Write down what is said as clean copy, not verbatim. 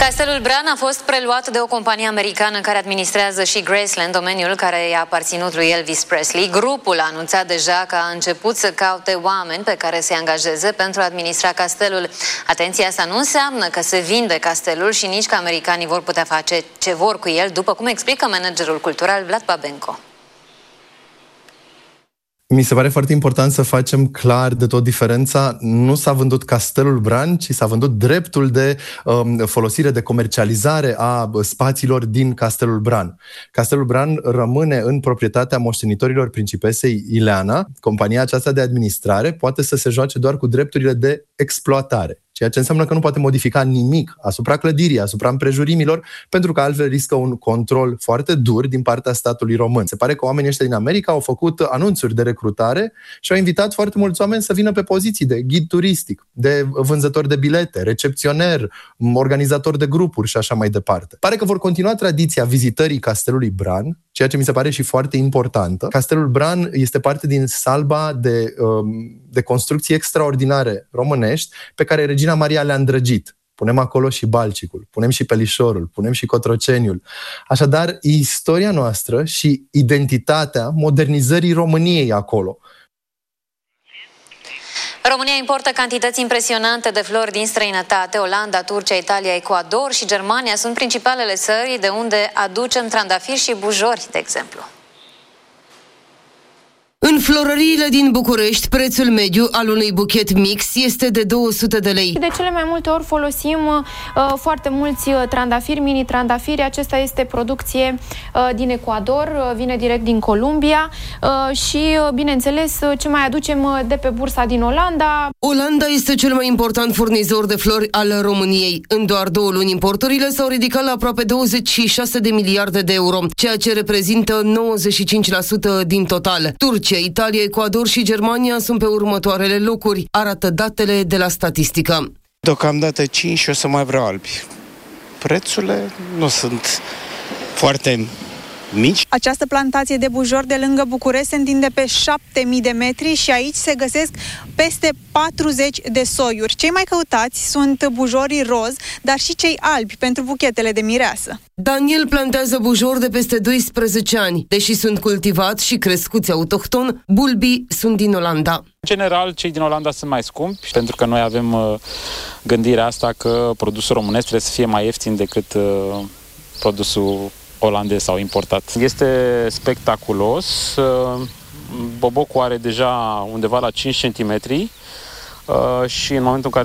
Castelul Bran a fost preluat de o companie americană care administrează și Graceland, domeniul care i-a aparținut lui Elvis Presley. Grupul a anunțat deja că a început să caute oameni pe care să-i angajeze pentru a administra castelul. Atenție, asta nu înseamnă că se vinde castelul și nici că americanii vor putea face ce vor cu el, după cum explică managerul cultural Vlad Babenco. Mi se pare foarte important să facem clar de tot diferența. Nu s-a vândut Castelul Bran, ci s-a vândut dreptul de folosire, de comercializare a spațiilor din Castelul Bran. Castelul Bran rămâne în proprietatea moștenitorilor principesei Ileana. Compania aceasta de administrare poate să se joace doar cu drepturile de exploatare, ceea ce înseamnă că nu poate modifica nimic asupra clădirii, asupra împrejurimilor, pentru că altfel riscă un control foarte dur din partea statului român. Se pare că oamenii ăștia din America au făcut anunțuri de recrutare și au invitat foarte mulți oameni să vină pe poziții de ghid turistic, de vânzător de bilete, recepționer, organizator de grupuri și așa mai departe. Pare că vor continua tradiția vizitării Castelului Bran, ceea ce mi se pare și foarte importantă. Castelul Bran este parte din salba de construcții extraordinare românești pe care Regina Maria le-a îndrăgit. Punem acolo și Balcicul, punem și Pelișorul, punem și Cotroceniul. Așadar, istoria noastră și identitatea modernizării României acolo. România importă cantități impresionante de flori din străinătate. Olanda, Turcia, Italia, Ecuador și Germania sunt principalele țări de unde aducem trandafiri și bujori, de exemplu. În florăriile din București, prețul mediu al unui buchet mix este de 200 de lei. De cele mai multe ori folosim foarte mulți trandafiri, mini-trandafiri. Acesta este producție din Ecuador, vine direct din Columbia și, bineînțeles, ce mai aducem de pe bursa din Olanda. Olanda este cel mai important furnizor de flori al României. În doar 2 luni, importurile s-au ridicat la aproape 26 de miliarde de euro, ceea ce reprezintă 95% din total. Turcia, Italia, Ecuador și Germania sunt pe următoarele locuri, arată datele de la statistică. Deocamdată 5 și o să mai vreau albi. Prețurile nu sunt foarte mici. Această plantație de bujori de lângă București se întinde pe 7.000 de metri și aici se găsesc peste 40 de soiuri. Cei mai căutați sunt bujorii roz, dar și cei albi pentru buchetele de mireasă. Daniel plantează bujori de peste 12 ani. Deși sunt cultivați și crescuți autohton, bulbii sunt din Olanda. În general, cei din Olanda sunt mai scumpi, pentru că noi avem gândirea asta că produsul românesc trebuie să fie mai ieftin decât produsul olandez sau importat. Este spectaculos. Bobocul are deja undeva la 5 cm și în momentul în care